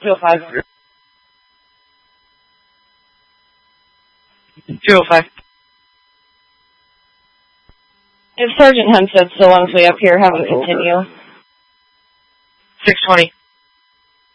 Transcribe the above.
205. 205. If Sergeant Hunt said so long as we up here, have him continue. 620.